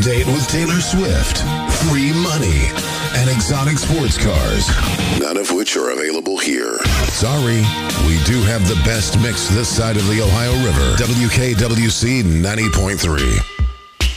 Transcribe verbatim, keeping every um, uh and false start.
date with Taylor Swift, free money, and exotic sports cars. None of which are available here. Sorry, we do have the best mix this side of the Ohio River. W K W C ninety point three.